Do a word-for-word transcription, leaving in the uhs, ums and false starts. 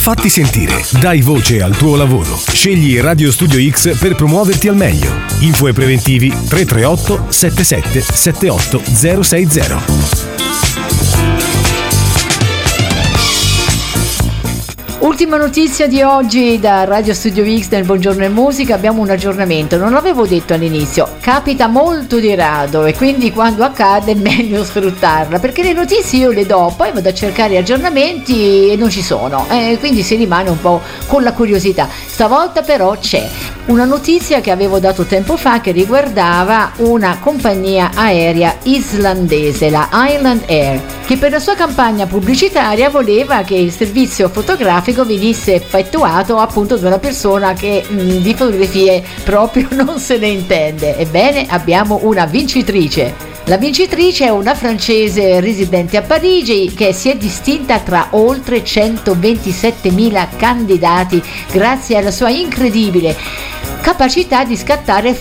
Fatti sentire, dai voce al tuo lavoro. Scegli Radio Studio X per promuoverti al meglio. Info e preventivi tre tre otto sette sette sette otto zero sei zero. Ultima notizia di oggi da Radio Studio X nel Buongiorno e Musica. Abbiamo un aggiornamento, non l'avevo detto all'inizio, capita molto di rado e quindi quando accade è meglio sfruttarla, perché le notizie io le do, poi vado a cercare aggiornamenti e non ci sono, e quindi si rimane un po' con la curiosità. Stavolta però c'è una notizia che avevo dato tempo fa che riguardava una compagnia aerea islandese, la Island Air, che per la sua campagna pubblicitaria voleva che il servizio fotografico venisse effettuato appunto da una persona che mh, di fotografie proprio non se ne intende. Ebbene, abbiamo una vincitrice. La vincitrice è una francese residente a Parigi che si è distinta tra oltre centoventisettemila candidati grazie alla sua incredibile capacità di scattare